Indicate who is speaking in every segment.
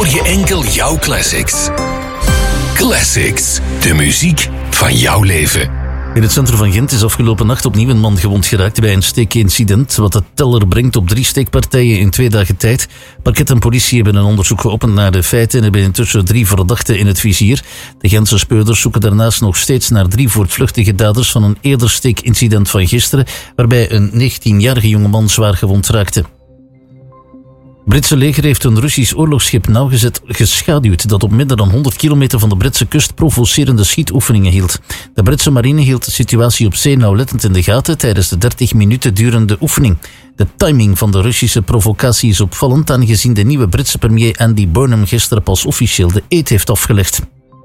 Speaker 1: hoor je enkel jouw classics. Classics, de muziek van jouw leven.
Speaker 2: In het centrum van Gent is afgelopen nacht opnieuw een man gewond geraakt bij een steekincident, wat de teller brengt op 3 steekpartijen in 2 dagen tijd. Parket en politie hebben een onderzoek geopend naar de feiten en hebben intussen 3 verdachten in het vizier. De Gentse speurders zoeken daarnaast nog steeds naar 3 voortvluchtige daders van een eerder steekincident van gisteren, waarbij een 19-jarige jongeman zwaar gewond raakte. Het Britse leger heeft een Russisch oorlogsschip nauwgezet geschaduwd dat op minder dan 100 kilometer van de Britse kust provocerende schietoefeningen hield. De Britse marine hield de situatie op zee nauwlettend in de gaten tijdens de 30 minuten durende oefening. De timing van de Russische provocatie is opvallend, aangezien de nieuwe Britse premier Andy Burnham gisteren pas officieel de eed heeft afgelegd.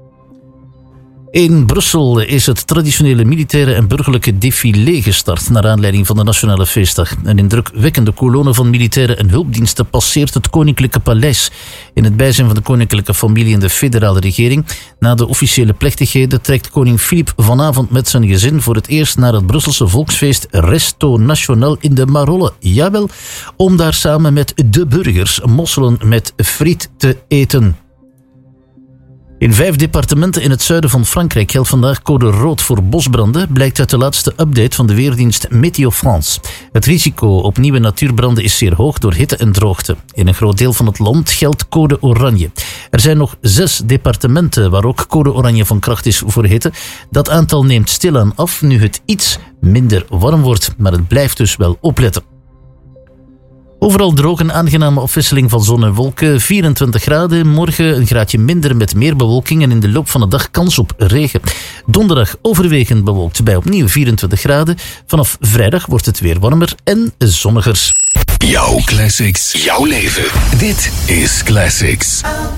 Speaker 2: In Brussel is het traditionele militaire en burgerlijke défilé gestart naar aanleiding van de Nationale Feestdag. Een indrukwekkende kolonne van militairen en hulpdiensten passeert het Koninklijke Paleis. In het bijzijn van de koninklijke familie en de federale regering. Na de officiële plechtigheden trekt koning Filip vanavond met zijn gezin voor het eerst naar het Brusselse volksfeest Resto National in de Marolle. Jawel, om daar samen met de burgers mosselen met friet te eten. In 5 departementen in het zuiden van Frankrijk geldt vandaag code rood voor bosbranden, blijkt uit de laatste update van de weerdienst Météo France. Het risico op nieuwe natuurbranden is zeer hoog door hitte en droogte. In een groot deel van het land geldt code oranje. Er zijn nog 6 departementen waar ook code oranje van kracht is voor hitte. Dat aantal neemt stilaan af nu het iets minder warm wordt, maar het blijft dus wel opletten. Overal droog, een aangename afwisseling van zon en wolken, 24 graden. Morgen een graadje minder met meer bewolking en in de loop van de dag kans op regen. Donderdag overwegend bewolkt bij opnieuw 24 graden. Vanaf vrijdag wordt het weer warmer en zonniger.
Speaker 1: Jouw classics, jouw leven. Dit is Classics.